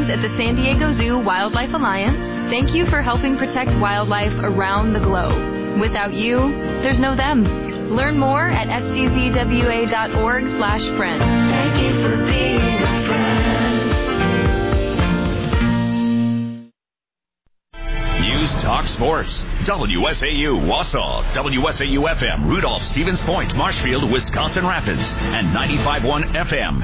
at the San Diego Zoo Wildlife Alliance, thank you for helping protect wildlife around the globe. Without you, there's no them. Learn more at sdzwa.org/friend. Thank you for being a friend. News Talk Sports. WSAU Wausau, WSAU-FM Rudolph, Stevens Point, Marshfield, Wisconsin Rapids, and 95.1 FM,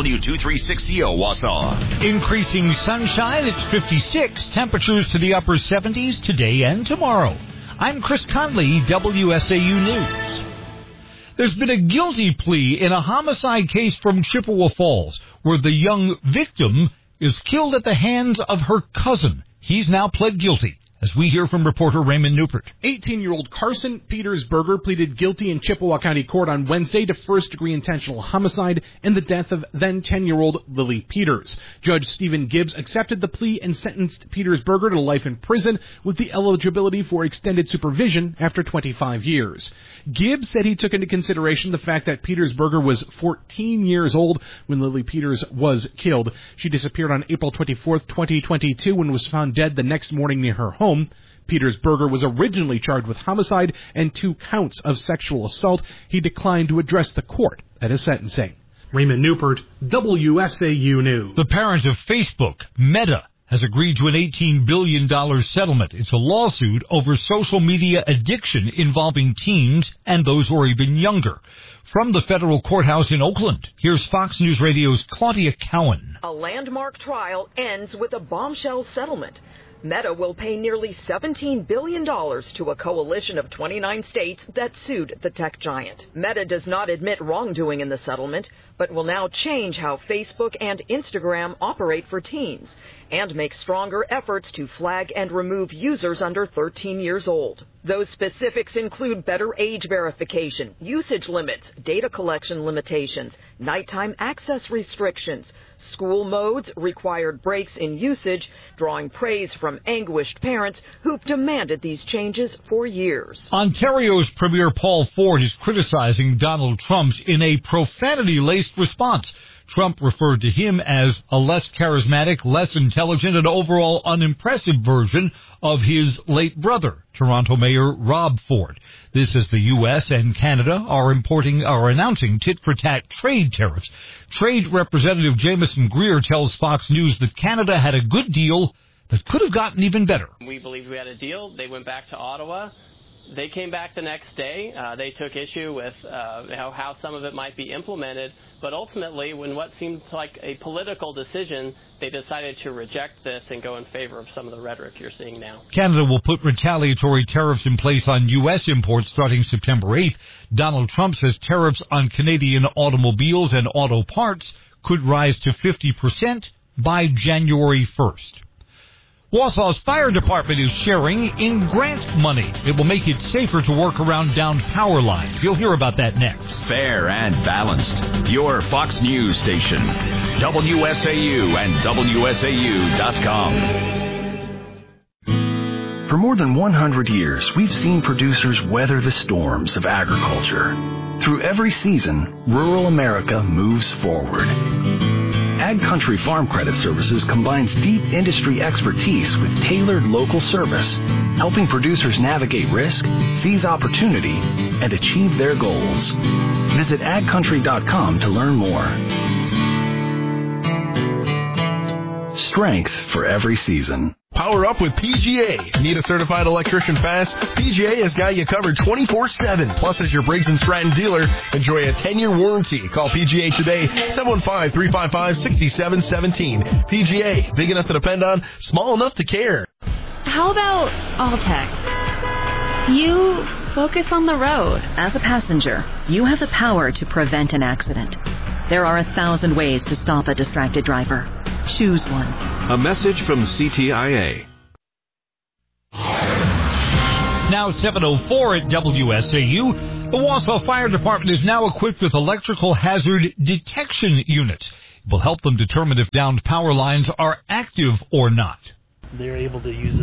W236CO Wausau. Increasing sunshine, it's 56. Temperatures to the upper 70s today and tomorrow. I'm Chris Conley, WSAU News. There's been a guilty plea in a homicide case from Chippewa Falls, where the young victim is killed at the hands of her cousin. He's now pled guilty, as we hear from reporter Raymond Newport. 18-year-old Carson Petersberger pleaded guilty in Chippewa County Court on Wednesday to first-degree intentional homicide and the death of then 10-year-old Lily Peters. Judge Stephen Gibbs accepted the plea and sentenced Petersberger to life in prison with the eligibility for extended supervision after 25 years. Gibbs said he took into consideration the fact that Petersberger was 14 years old when Lily Peters was killed. She disappeared on April 24, 2022, and was found dead the next morning near her home. Petersberger was originally charged with homicide and 2 counts of sexual assault. He declined to address the court at his sentencing. Raymond Newport, WSAU News. The parent of Facebook, Meta, has agreed to an $18 billion settlement. It's a lawsuit over social media addiction involving teens and those who are even younger. From the federal courthouse in Oakland, here's Fox News Radio's Claudia Cowan. A landmark trial ends with a bombshell settlement. Meta will pay nearly $17 billion to a coalition of 29 states that sued the tech giant. Meta does not admit wrongdoing in the settlement, but will now change how Facebook and Instagram operate for teens and make stronger efforts to flag and remove users under 13 years old. Those specifics include better age verification, usage limits, data collection limitations, nighttime access restrictions, school modes, required breaks in usage, drawing praise from anguished parents who've demanded these changes for years. Ontario's Premier Paul Ford is criticizing Donald Trump in a profanity-laced response. Trump referred to him as a less charismatic, less intelligent, and overall unimpressive version of his late brother, Toronto Mayor Rob Ford. This as the U.S. and Canada are announcing tit-for-tat trade tariffs. Trade Representative Jameson Greer tells Fox News that Canada had a good deal that could have gotten even better. We believed we had a deal. They went back to Ottawa. They came back the next day. They took issue with how some of it might be implemented. But ultimately, when what seemed like a political decision, they decided to reject this and go in favor of some of the rhetoric you're seeing now. Canada will put retaliatory tariffs in place on U.S. imports starting September 8th. Donald Trump says tariffs on Canadian automobiles and auto parts could rise to 50% by January 1st. Wausau's fire department is sharing in grant money. It will make it safer to work around downed power lines. You'll hear about that next. Fair and balanced. Your Fox News station. WSAU and WSAU.com. For more than 100 years, we've seen producers weather the storms of agriculture. Through every season, rural America moves forward. Ag Country Farm Credit Services combines deep industry expertise with tailored local service, helping producers navigate risk, seize opportunity, and achieve their goals. Visit agcountry.com to learn more. Strength for every season. Power up with PGA. Need a certified electrician fast? PGA has got you covered 24/7. Plus, as your Briggs & Stratton dealer, enjoy a 10-year warranty. Call PGA today, 715-355-6717. PGA, big enough to depend on, small enough to care. How about Altex? You focus on the road. As a passenger, you have the power to prevent an accident. There are 1,000 ways to stop a distracted driver. Choose one. A message from CTIA. Now 7:04 at WSAU. The Wausau Fire Department is now equipped with electrical hazard detection units. It will help them determine if downed power lines are active or not. They're able to use this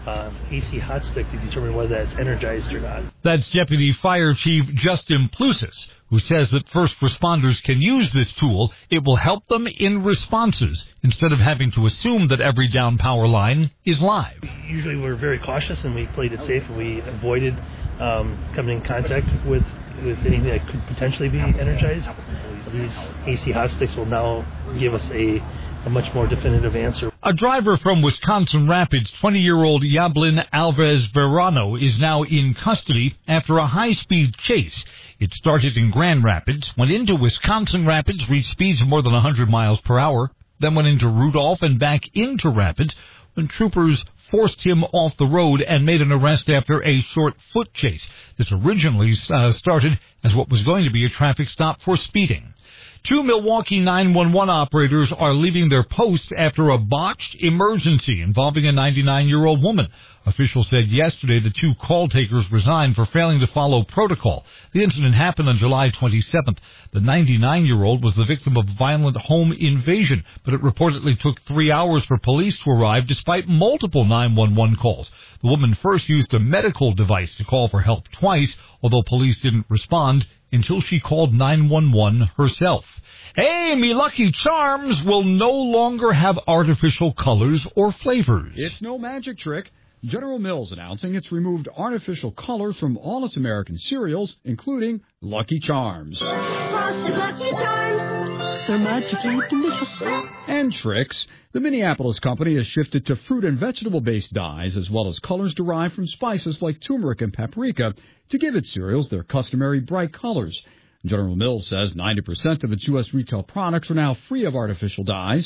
AC hot stick to determine whether that's energized or not. That's Deputy Fire Chief Justin Plusis, who says that first responders can use this tool. It will help them in responses instead of having to assume that every down power line is live. Usually we're very cautious and we played it safe and we avoided coming in contact with anything that could potentially be energized. These AC hot sticks will now give us a much more definitive answer. A driver from Wisconsin Rapids, 20-year-old Yablin Alves Verano, is now in custody after a high-speed chase. It started in Grand Rapids, went into Wisconsin Rapids, reached speeds of more than 100 miles per hour, then went into Rudolph and back into Rapids when troopers forced him off the road and made an arrest after a short foot chase. This originally started as what was going to be a traffic stop for speeding. 2 Milwaukee 911 operators are leaving their posts after a botched emergency involving a 99-year-old woman. Officials said yesterday the 2 call takers resigned for failing to follow protocol. The incident happened on July 27th. The 99-year-old was the victim of violent home invasion, but it reportedly took 3 hours for police to arrive despite multiple 911 calls. The woman first used a medical device to call for help twice, although police didn't respond until she called 911 herself. Hey, me Lucky Charms will no longer have artificial colors or flavors. It's no magic trick. General Mills announcing it's removed artificial colors from all its American cereals, including Lucky Charms. Frosted Lucky Charms. They're magically delicious. And Trix. The Minneapolis company has shifted to fruit and vegetable-based dyes, as well as colors derived from spices like turmeric and paprika, to give its cereals their customary bright colors. General Mills says 90% of its U.S. retail products are now free of artificial dyes.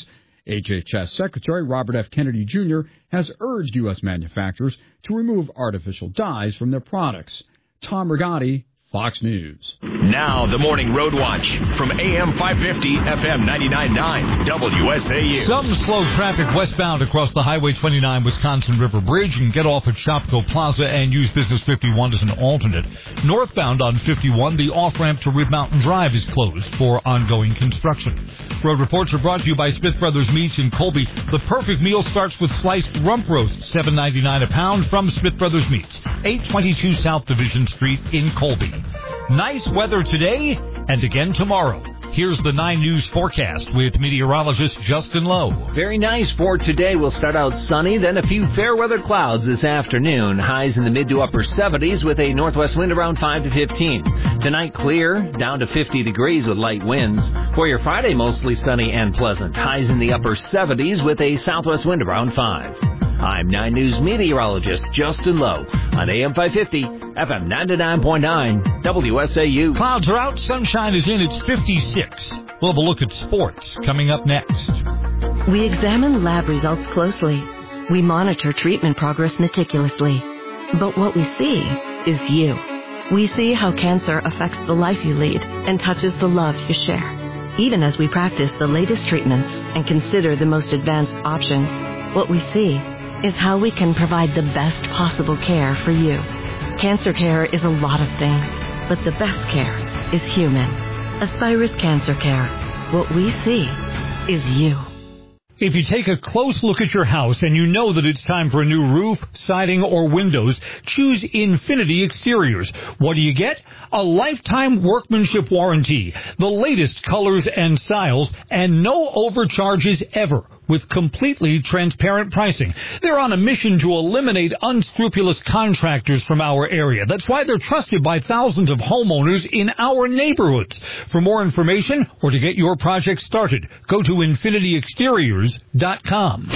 HHS Secretary Robert F. Kennedy Jr. has urged U.S. manufacturers to remove artificial dyes from their products. Tom Rigotti, Fox News. Now the Morning Road Watch from AM 550, FM 99.9, WSAU. Some slow traffic westbound across the Highway 29 Wisconsin River Bridge and get off at Shopko Plaza and use Business 51 as an alternate. Northbound on 51, the off-ramp to Rib Mountain Drive is closed for ongoing construction. Road reports are brought to you by Smith Brothers Meats in Colby. The perfect meal starts with sliced rump roast, $7.99 a pound from Smith Brothers Meats, 822 South Division Street in Colby. Nice weather today and again tomorrow. Here's the 9 News forecast with meteorologist Justin Lowe. Very nice for today. We'll start out sunny, then a few fair weather clouds this afternoon. Highs in the mid to upper 70s with a northwest wind around 5 to 15. Tonight clear, down to 50 degrees with light winds. For your Friday, mostly sunny and pleasant. Highs in the upper 70s with a southwest wind around 5. I'm 9 News meteorologist Justin Lowe on AM 550, FM 99.9, WSAU. Clouds are out, sunshine is in, it's 56. We'll have a look at sports coming up next. We examine lab results closely. We monitor treatment progress meticulously. But what we see is you. We see how cancer affects the life you lead and touches the love you share. Even as we practice the latest treatments and consider the most advanced options, what we see is how we can provide the best possible care for you. Cancer care is a lot of things, but the best care is human. Aspirus Cancer Care. What we see is you. If you take a close look at your house and you know that it's time for a new roof, siding, or windows, choose Infinity Exteriors. What do you get? A lifetime workmanship warranty, the latest colors and styles, and no overcharges ever, with completely transparent pricing. They're on a mission to eliminate unscrupulous contractors from our area. That's why they're trusted by thousands of homeowners in our neighborhoods. For more information or to get your project started, go to infinityexteriors.com.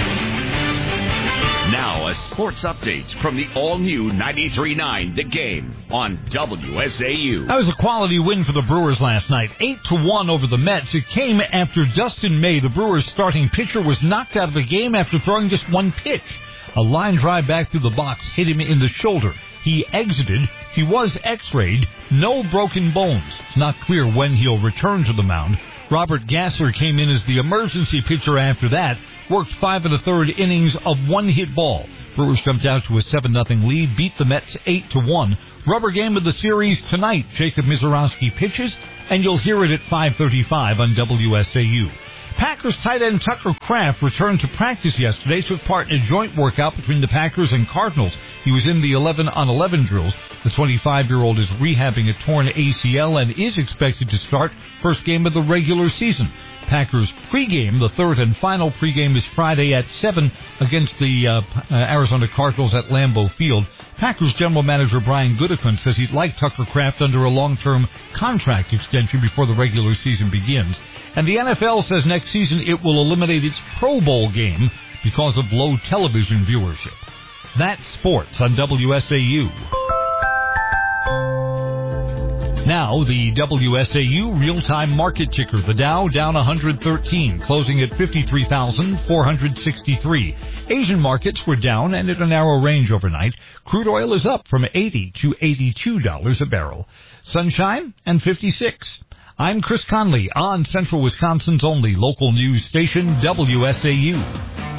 Now a sports update from the all-new 93.9 The Game on WSAU. That was a quality win for the Brewers last night, 8-1 over the Mets. It came after Dustin May, the Brewers' starting pitcher, was knocked out of the game after throwing just one pitch. A line drive back through the box hit him in the shoulder. He exited. He was x-rayed. No broken bones. It's not clear when he'll return to the mound. Robert Gasser came in as the emergency pitcher after that. Worked 5 1/3 innings of one-hit ball. Brewers jumped out to a 7-0 lead, beat the Mets 8-1. Rubber game of the series tonight. Jacob Mizorowski pitches, and you'll hear it at 5:35 on WSAU. Packers tight end Tucker Kraft returned to practice yesterday, took part in a joint workout between the Packers and Cardinals. He was in the 11-on-11 drills. The 25-year-old is rehabbing a torn ACL and is expected to start first game of the regular season. Packers pregame, the third and final pregame, is Friday at 7 against the Arizona Cardinals at Lambeau Field. Packers general manager Brian Gutekunst says he'd like Tucker Kraft under a long-term contract extension before the regular season begins. And the NFL says next season it will eliminate its Pro Bowl game because of low television viewership. That's sports on WSAU. Now, the WSAU real-time market ticker. The Dow down 113, closing at 53,463. Asian markets were down and at a narrow range overnight. Crude oil is up from $80 to $82 a barrel. Sunshine and 56. I'm Chris Conley on Central Wisconsin's only local news station, WSAU.